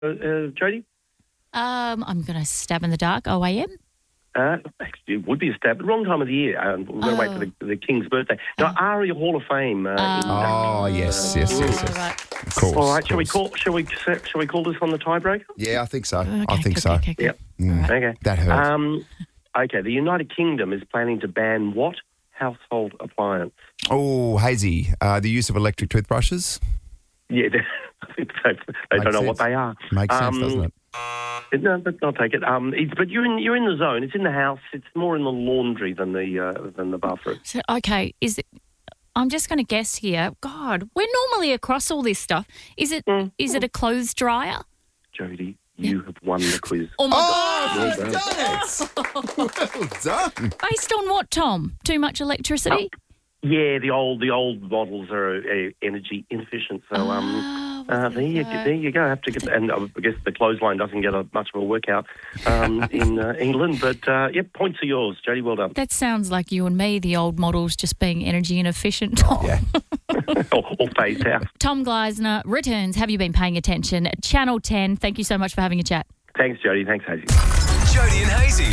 Jodie? I'm going to stab in the dark. OAM? Actually, it would be a stab. The wrong time of the year. We've got to wait for the King's birthday. No, ARIA Hall of Fame. Yes. Right. Of course. All right, shall we call this on the tiebreaker? Yeah, I think so. Okay, I think so. Okay. Yep. Right. Okay. That hurt. Okay, the United Kingdom is planning to ban what household appliance? Oh, Hazy, the use of electric toothbrushes? Yeah, they don't know what they are. Makes sense, doesn't it? No, but I'll take it. But you're in the zone. It's in the house. It's more in the laundry than the bathroom. So, okay, I'm just going to guess here. God, we're normally across all this stuff. Is it a clothes dryer? Jodie, you have won the quiz. Oh, my God. Well done. Well done. Based on what, Tom? Too much electricity? Yeah, the old models are energy inefficient. So there you go. Have to get, and I guess the clothesline doesn't get much of a workout in England. But points are yours, Jodie. Well done. That sounds like you and me, the old models just being energy inefficient, Tom. Yeah. All phased out. Tom Gleisner returns. Have you been paying attention? Channel 10. Thank you so much for having a chat. Thanks, Jodie. Thanks, Hazy. Jodie and Hazy.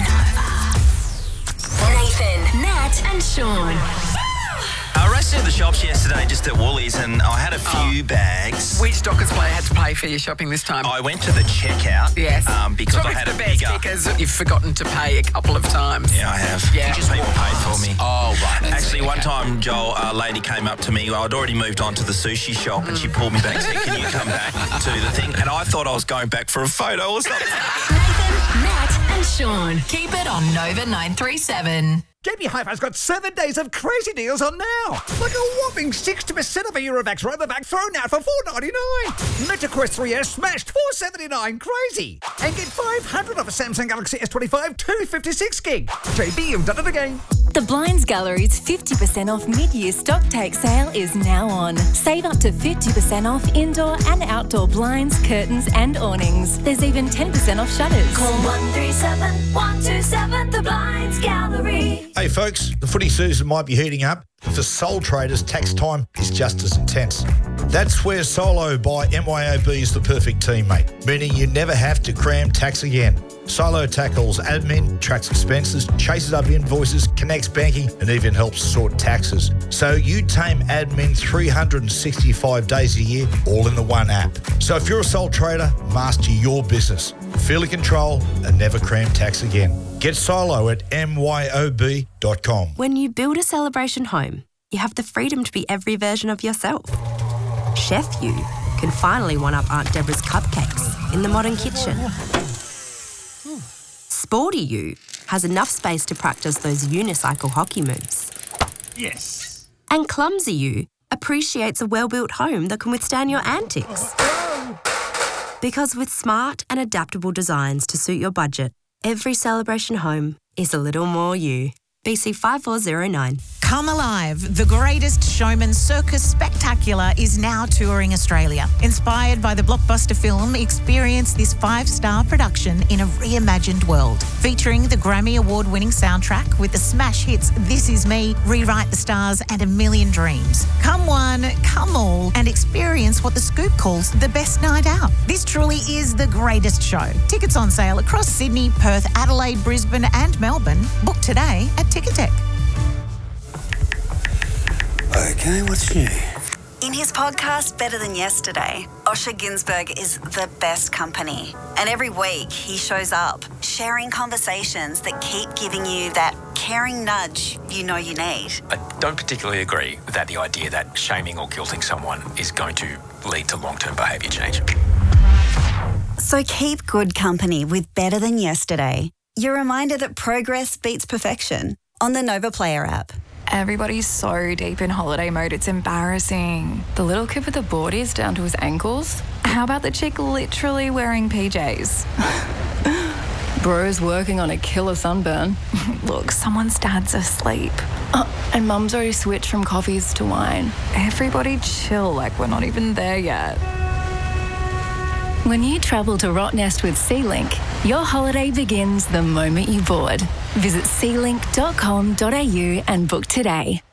Nathan, Nat and Sean. I raced into the shops yesterday just at Woolies and I had a few bags. Which Dockers player had to pay for your shopping this time? I went to the checkout. Yes. Because I had a bigger... because you've forgotten to pay a couple of times. Yeah, I have. Yeah. People paid for me. Oh, right. Actually, one time, Joel, a lady came up to me. I'd already moved on to the sushi shop and she pulled me back and said, can you come back to the thing? And I thought I was going back for a photo or something. Nathan, Nat and Sean. Keep it on Nova 937. JB Hi-Fi's got 7 days of crazy deals on now. Like a whopping 60% of a Eurovax Robovac thrown out for $4.99. MetaQuest 3S smashed $4.79. Crazy. And get $500 off a Samsung Galaxy S25 256 gig. JB, you've done it again. The Blinds Gallery's 50% off mid-year stock take sale is now on. Save up to 50% off indoor and outdoor blinds, curtains and awnings. There's even 10% off shutters. Call 137 127 The Blinds Gallery. Hey folks, the footy season might be heating up, but for sole traders, tax time is just as intense. That's where Solo by MYOB is the perfect teammate, meaning you never have to cram tax again. Solo tackles admin, tracks expenses, chases up invoices, connects banking, and even helps sort taxes. So you tame admin 365 days a year, all in the one app. So if you're a sole trader, master your business. Feel in control and never cram tax again. Get Solo at myob.com. When you build a celebration home, you have the freedom to be every version of yourself. Chef You can finally one-up Aunt Deborah's cupcakes in the modern kitchen. Sporty You has enough space to practice those unicycle hockey moves. Yes. And Clumsy You appreciates a well-built home that can withstand your antics. Because with smart and adaptable designs to suit your budget, every celebration home is a little more you. BC 5409. Come Alive, the Greatest Showman Circus Spectacular is now touring Australia. Inspired by the blockbuster film, experience this 5-star production in a reimagined world. Featuring the Grammy Award-winning soundtrack with the smash hits This Is Me, Rewrite the Stars and A Million Dreams. Come one, come all, and experience what The Scoop calls the best night out. This truly is the greatest show. Tickets on sale across Sydney, Perth, Adelaide, Brisbane and Melbourne. Book today at Ticketek. Okay, what's new? In his podcast, Better Than Yesterday, Osher Günsberg is the best company. And every week he shows up, sharing conversations that keep giving you that caring nudge you know you need. I don't particularly agree that the idea that shaming or guilting someone is going to lead to long-term behaviour change. So keep good company with Better Than Yesterday. Your reminder that progress beats perfection on the Nova Player app. Everybody's so deep in holiday mode, it's embarrassing. The little kid with the boardies down to his ankles? How about the chick literally wearing PJs? Bro's working on a killer sunburn. Look, someone's dad's asleep. And mum's already switched from coffees to wine. Everybody chill, like we're not even there yet. When you travel to Rottnest with SeaLink, your holiday begins the moment you board. Visit sealink.com.au and book today.